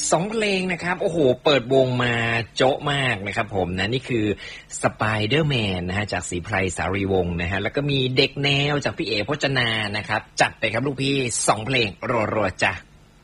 2เพลงนะครับโอ้โหเปิดวงมาโจ๊ะมากนะครับผมนะนี่คือ Spider-Man นะฮะจากศรีไพรสารีวงศ์นะฮะแล้วก็มีเด็กแนวจากพี่เอ๋พจนานะครับจัดไปครับลูกพี่2เพลงรัวๆจ้ะ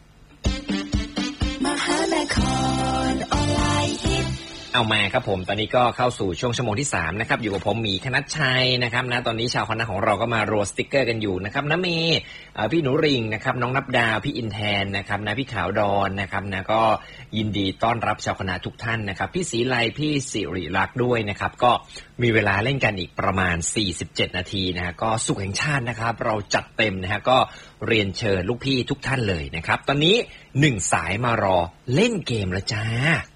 มหานครออนไลน์ฮิตเอามาครับผมตอนนี้ก็เข้าสู่ช่วงชั่วโมงที่3นะครับอยู่กับผมหมีคณัชชัยนะครับนะตอนนี้ชาวคณะของเราก็มาโรสติกเกอร์กันอยู่นะครับนะเมย์พี่หนูริงนะครับน้องนับดาวพี่อินแทนนะครับนะพี่ขาวดอนนะครับนะก็ยินดีต้อนรับชาวคณะทุกท่านนะครับพี่ศรีไลพี่สิริลักษณ์ด้วยนะครับก็มีเวลาเล่นกันอีกประมาณ47นาทีนะฮะก็สุขแห่งชาตินะครับเราจัดเต็มนะฮะก็เรียนเชิญลูกพี่ทุกท่านเลยนะครับตอนนี้1สายมารอเล่นเกมแล้วจ้า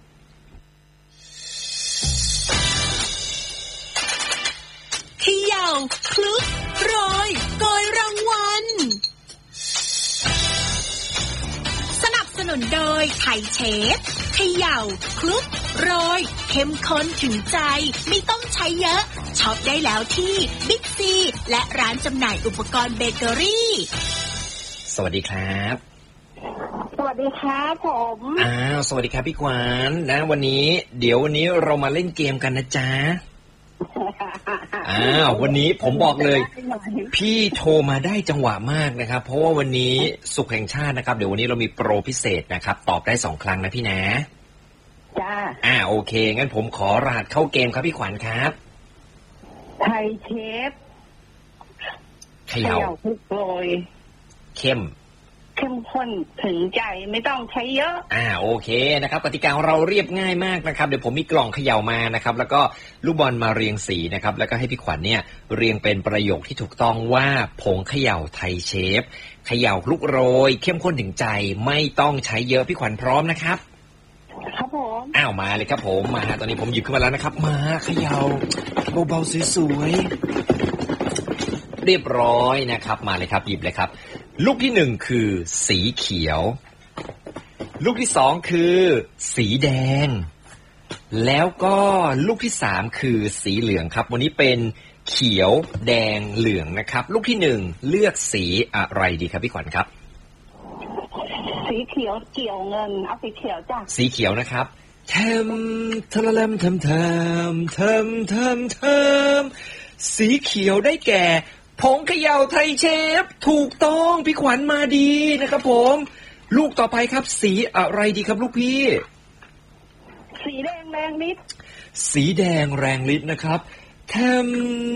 เขย่าคลุกโรยโกยรางวัลสนับสนุนโดยไทยเชฟเขย่าคลุกโรยเข้มข้นถึงใจไม่ต้องใช้เยอะช็อปได้แล้วที่บิ๊กซีและร้านจำหน่ายอุปกรณ์เบเกอรี่สวัสดีครับสวัสดีครับผมสวัสดีครับพี่ขวัญนะวันนี้เรามาเล่นเกมกันนะจ๊ะวันนี้ผมบอกเลยพี่โทรมาได้จังหวะมากนะครับเพราะว่าวันนี้สุขแห่งชาตินะครับเดี๋ยววันนี้เรามีโปรพิเศษนะครับตอบได้2ครั้งนะพี่นะจ้าโอเคงั้นผมขอรหัสเข้าเกมครับพี่ขวัญครับไทยเชฟเขย่าคลุกโรยเข้มข้นถึงใจไม่ต้องใช้เยอะโอเคนะครับกติกาของเราเรียบง่ายมากนะครับเดี๋ยวผมมีกล่องเขย่ามานะครับแล้วก็ลูกบอลมาเรียงสีนะครับแล้วก็ให้พี่ขวัญเนี่ยเรียงเป็นประโยคที่ถูกต้องว่าผงเขย่าไทยเชฟเขย่าคลุกโรยเข้มข้นถึงใจไม่ต้องใช้เยอะพี่ขวัญพร้อมนะครับครับผมมาเลยครับผมมาตอนนี้ผมหยิบขึ้นมาแล้วนะครับมาเขย่าเบาๆสวยๆเรียบร้อยนะครับมาเลยครับหยิบเลยครับลูกที่1คือสีเขียวลูกที่2คือสีแดงแล้วก็ลูกที่3คือสีเหลืองครับวันนี้เป็นเขียวแดงเหลืองนะครับลูกที่1เลือกสีอะไรดีครับพี่ขวัญครับสีเขียวเกี่ยวเงินเอาสีเขียวจ้ะสีเขียวนะครับเทมสีเขียวได้แก่ผงเขย่าไทยเชฟถูกต้องพี่ขวัญมาดีนะครับผมลูกต่อไปครับสีอะไรดีครับลูกพี่สีแดงแรงฤทธิ์สีแดงแรงฤทธิ์นะครับเทม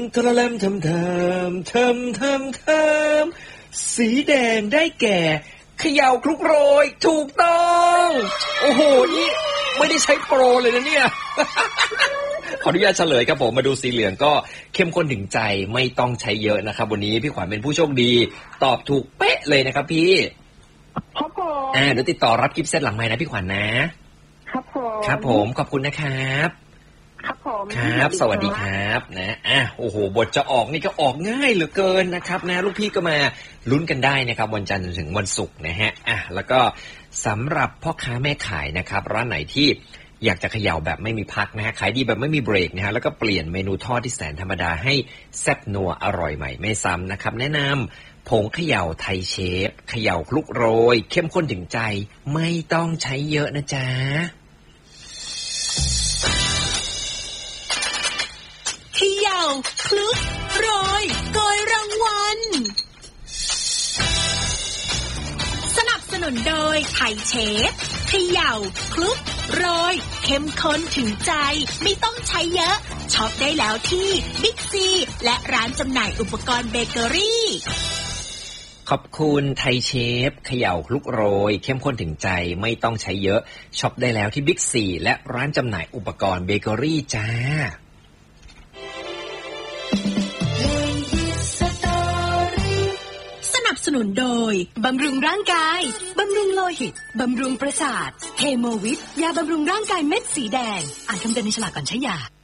สีแดงได้แก่เขย่าคลุกโรยถูกต้องโอ้โหนี่ไม่ได้ใช้โปรเลยนะเนี่ยขออนุญาตเฉลยครับผมมาดูสีเหลืองก็เข้มข้นถึงใจไม่ต้องใช้เยอะนะครับวันนี้พี่ขวัญเป็นผู้โชคดีตอบถูกเป๊ะเลยนะครับพี่ครับผมเดี๋ยวติดต่อรับกิฟต์เซตหลังไมค์นะพี่ขวัญนะครับผมขอบคุณนะครับครับผมครับสวัสดีครับนะโอ้โหบทจะออกนี่ก็ออกง่ายเหลือเกินนะครับนะลูกพี่ก็มาลุ้นกันได้นะครับวันจันทร์ถึงวันศุกร์นะฮะแล้วก็สำหรับพ่อค้าแม่ขายนะครับร้านไหนที่อยากจะเขย่าแบบไม่มีพักนะฮะขายดีแบบไม่มีเบรกนะฮะแล้วก็เปลี่ยนเมนูทอดที่แสนธรรมดาให้แซ่บนัวอร่อยใหม่ไม่ซ้ำนะครับแนะนำผงเขย่าไทยเชฟเขย่าคลุกโรยเข้มข้นถึงใจไม่ต้องใช้เยอะนะจ๊ะเขย่าคลุกโรยโกยรางวัลสนับสนุนโดยไทยเชฟเขย่าคลุกโรยเข้มข้นถึงใจไม่ต้องใช้เยอะช็อปได้แล้วที่บิ๊กซีและร้านจำหน่ายอุปกรณ์เบเกอรี่ขอบคุณไทยเชฟเขย่าคลุกโรยเข้มข้นถึงใจไม่ต้องใช้เยอะช็อปได้แล้วที่บิ๊กซีและร้านจำหน่ายอุปกรณ์เบเกอรี่จ้าสนับสนุนโดยบำรุงร่างกายบำรุงโลหิตบำรุงประสาทเฮโมวิทยาบำรุงร่างกายเม็ดสีแดงอ่านคำเตือนในฉลากก่อนใช้ยา